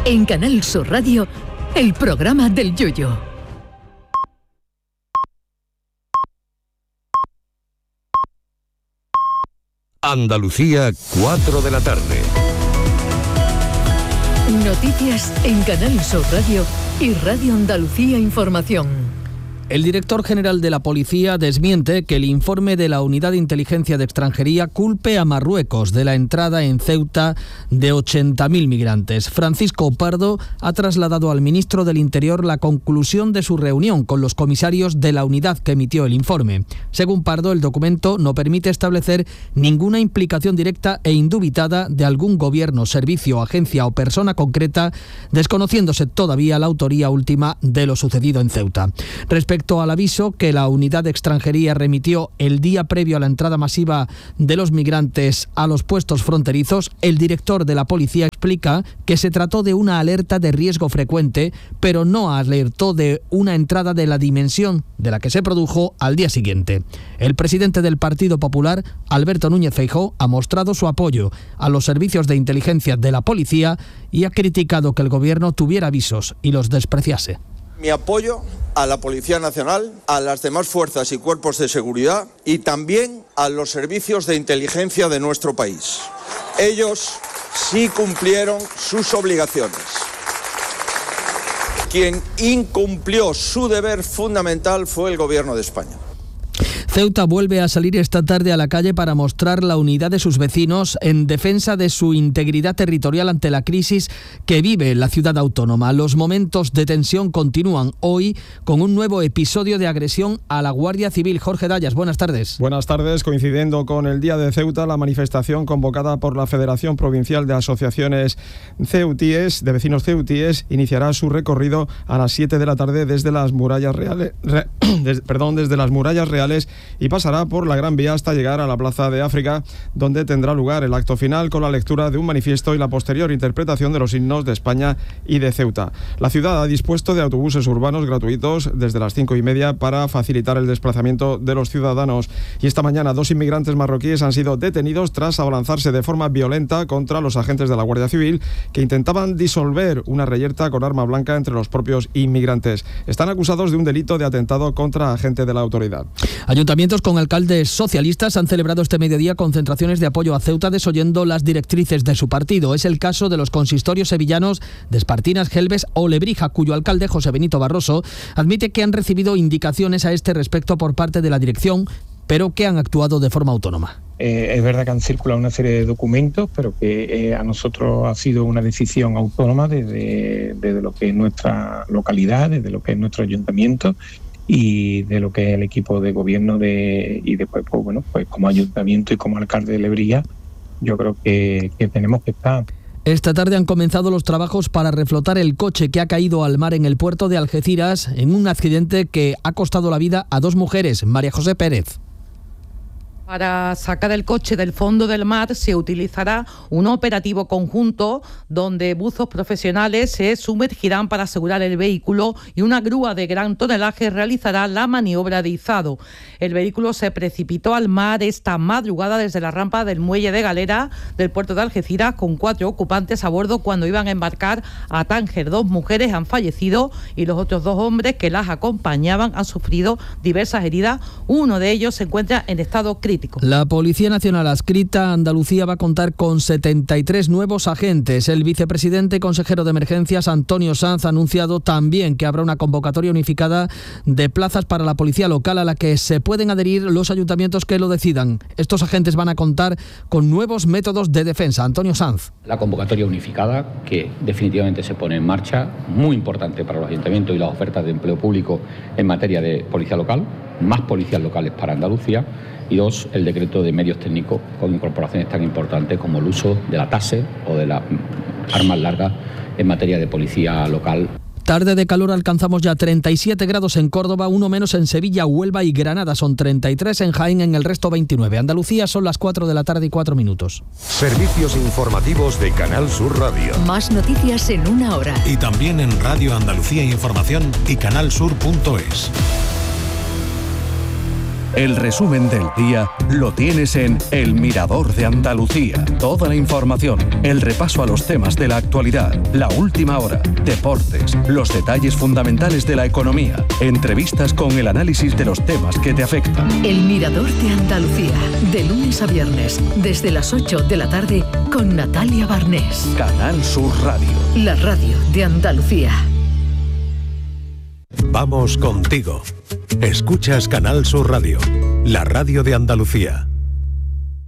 En Canal Sur Radio, el programa del Yoyo. Andalucía, 4 de la tarde. Noticias en Canal Sur Radio y Radio Andalucía Información. El director general de la Policía desmiente que el informe de la Unidad de Inteligencia de Extranjería culpe a Marruecos de la entrada en Ceuta de 80.000 migrantes. Francisco Pardo ha trasladado al ministro del Interior la conclusión de su reunión con los comisarios de la unidad que emitió el informe. Según Pardo, el documento no permite establecer ninguna implicación directa e indubitada de algún gobierno, servicio, agencia o persona concreta, desconociéndose todavía la autoría última de lo sucedido en Ceuta. Respecto al aviso que la Unidad de Extranjería remitió el día previo a la entrada masiva de los migrantes a los puestos fronterizos, el director de la policía explica que se trató de una alerta de riesgo frecuente, pero no alertó de una entrada de la dimensión de la que se produjo al día siguiente. El presidente del Partido Popular, Alberto Núñez Feijóo, ha mostrado su apoyo a los servicios de inteligencia de la policía y ha criticado que el gobierno tuviera avisos y los despreciase. Mi apoyo a la Policía Nacional, a las demás fuerzas y cuerpos de seguridad y también a los servicios de inteligencia de nuestro país. Ellos sí cumplieron sus obligaciones. Quien incumplió su deber fundamental fue el Gobierno de España. Ceuta vuelve a salir esta tarde a la calle para mostrar la unidad de sus vecinos en defensa de su integridad territorial ante la crisis que vive la ciudad autónoma. Los momentos de tensión continúan hoy con un nuevo episodio de agresión a la Guardia Civil. Jorge Dallas, buenas tardes. Buenas tardes. Coincidiendo con el Día de Ceuta, la manifestación convocada por la Federación Provincial de Asociaciones Ceutíes, de Vecinos Ceutíes, iniciará su recorrido a las 7 de la tarde desde las murallas reales, desde las murallas reales y pasará por la Gran Vía hasta llegar a la Plaza de África, donde tendrá lugar el acto final con la lectura de un manifiesto y la posterior interpretación de los himnos de España y de Ceuta. La ciudad ha dispuesto de autobuses urbanos gratuitos desde las 5:30 para facilitar el desplazamiento de los ciudadanos. Y esta mañana 2 inmigrantes marroquíes han sido detenidos tras abalanzarse de forma violenta contra los agentes de la Guardia Civil que intentaban disolver una reyerta con arma blanca entre los propios inmigrantes. Están acusados de un delito de atentado contra agente de la autoridad. Ayuntamientos con alcaldes socialistas han celebrado este mediodía concentraciones de apoyo a Ceuta desoyendo las directrices de su partido. Es el caso de los consistorios sevillanos de Espartinas, Gelbes o Lebrija, cuyo alcalde, José Benito Barroso, admite que han recibido indicaciones a este respecto por parte de la dirección, pero que han actuado de forma autónoma. Es verdad que han circulado una serie de documentos, pero que a nosotros ha sido una decisión autónoma desde lo que es nuestra localidad, desde lo que es nuestro ayuntamiento y de lo que es el equipo de gobierno y después pues como ayuntamiento y como alcalde de Lebrija, yo creo que tenemos que estar. Esta tarde han comenzado los trabajos para reflotar el coche que ha caído al mar en el puerto de Algeciras en un accidente que ha costado la vida a 2 mujeres. María José Pérez. Para sacar el coche del fondo del mar se utilizará un operativo conjunto donde buzos profesionales se sumergirán para asegurar el vehículo y una grúa de gran tonelaje realizará la maniobra de izado. El vehículo se precipitó al mar esta madrugada desde la rampa del muelle de Galera del puerto de Algeciras con 4 ocupantes a bordo cuando iban a embarcar a Tánger. 2 mujeres han fallecido y los otros 2 hombres que las acompañaban han sufrido diversas heridas. Uno de ellos se encuentra en estado crítico. La Policía Nacional adscrita a Andalucía va a contar con 73 nuevos agentes. El vicepresidente y consejero de Emergencias, Antonio Sanz, ha anunciado también que habrá una convocatoria unificada de plazas para la policía local a la que se pueden adherir los ayuntamientos que lo decidan. Estos agentes van a contar con nuevos métodos de defensa. Antonio Sanz. La convocatoria unificada que definitivamente se pone en marcha, muy importante para los ayuntamientos y las ofertas de empleo público en materia de policía local, más policías locales para Andalucía. Y 2, el decreto de medios técnicos con incorporaciones tan importantes como el uso de la TASE o de las armas largas en materia de policía local. Tarde de calor, alcanzamos ya 37 grados en Córdoba, 1 menos en Sevilla, Huelva y Granada. Son 33 en Jaén, en el resto 29. Andalucía son las 4 de la tarde y 4 minutos. Servicios informativos de Canal Sur Radio. Más noticias en 1 hora. Y también en Radio Andalucía Información y canalsur.es. El resumen del día lo tienes en El Mirador de Andalucía. Toda la información, el repaso a los temas de la actualidad, la última hora, deportes, los detalles fundamentales de la economía, entrevistas con el análisis de los temas que te afectan. El Mirador de Andalucía, de lunes a viernes, desde las 8 de la tarde, con Natalia Barnés. Canal Sur Radio. La radio de Andalucía. Vamos contigo. Escuchas Canal Sur Radio, la radio de Andalucía.